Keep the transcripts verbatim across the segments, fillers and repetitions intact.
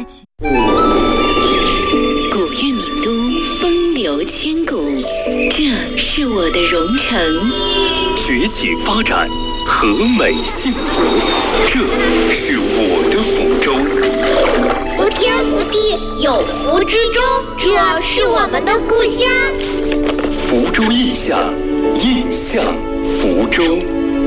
起。 古玉闽都风流千古，这是我的蓉城。 崛起发展，和美幸福，这是我的福州。 福天福地有福之州，这是我们的故乡。 福州印象，印象福州。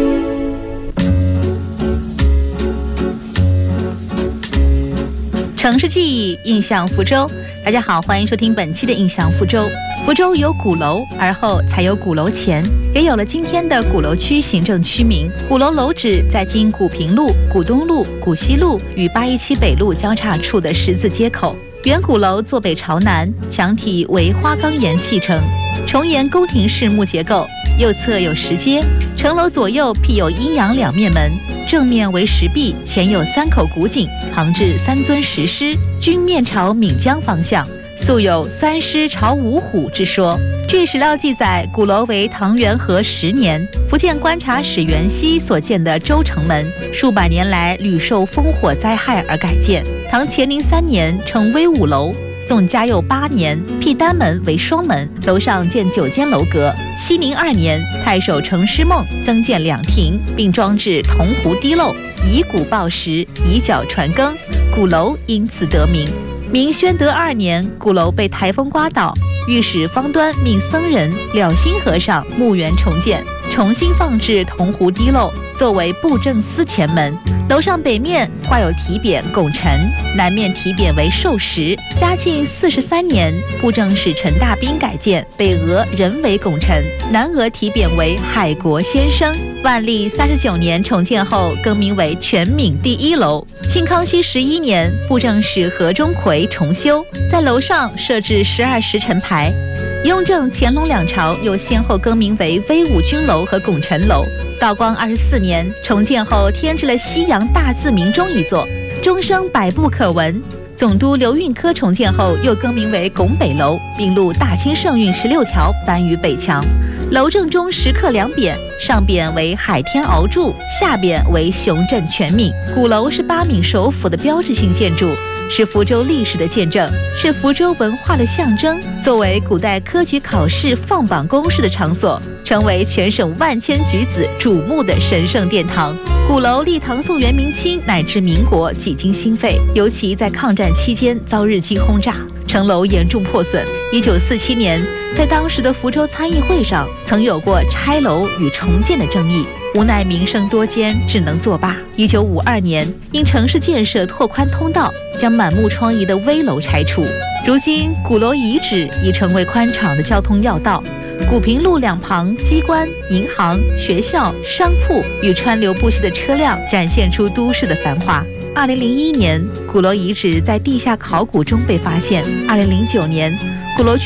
城市记忆，印象福州。大家好，欢迎收听本期的印象福州。福州有鼓楼，而后才有鼓楼前，也有了今天的鼓楼区行政区名。鼓楼楼址在经古平路、古东路、古西路与八一七北路交叉处的十字街口。原鼓楼坐北朝南，墙体为花岗岩砌成，重檐勾亭式木结构，右侧有石阶，城楼左右辟有阴阳两面门，正面为石壁，前有三口古井，旁置三尊石狮，均面朝闽江方向，素有三狮朝五虎之说。据史料记载，鼓楼为唐元和十年福建观察使袁熙所建的州城门，数百年来屡受烽火灾害而改建。唐乾宁三年称威武楼，宋嘉佑八年辟单门为双门，楼上建九间楼阁。熙宁二年，太守程师梦增建两亭，并装置铜壶滴漏，以鼓报时，以脚传羹，鼓楼因此得名。明宣德二年，鼓楼被台风刮倒，御史方端命僧人了心和尚墓园重建，重新放置铜壶滴漏，作为布政司前门。楼上北面挂有题匾拱辰，南面题匾为寿石。嘉靖四十三年，布政使陈大彬改建，北额人为拱辰，南额题匾为海国先生。万历三十九年重建后，更名为全闽第一楼。清康熙十一年，布政使何钟馗重修，在楼上设置十二时辰牌。雍正、乾隆两朝又先后更名为威武军楼和拱辰楼。道光二十四年重建后，添置了西洋大字明钟一座，钟声百步可闻。总督刘运科重建后，又更名为拱北楼，并录大清圣运十六条搬于北墙。楼正中石刻两匾，上匾为海天鳌柱，下匾为雄镇全闽。鼓楼是八闽首府的标志性建筑，是福州历史的见证，是福州文化的象征。作为古代科举考试放榜公示的场所，成为全省万千举子瞩目的神圣殿堂。鼓楼历唐宋元明清乃至民国几经兴废，尤其在抗战期间遭日机轰炸，城楼严重破损。一九四七年，在当时的福州参议会上，曾有过拆楼与重建的争议，无奈名声多艰，只能作罢。一九五二年，因城市建设拓宽通道，将满目疮痍的危楼拆除。如今，鼓楼遗址已成为宽敞的交通要道。古平路两旁机关、银行、学校、商铺与川流不息的车辆，展现出都市的繁华。二零零一年，鼓楼遗址在地下考古中被发现。二零零九年，鼓楼区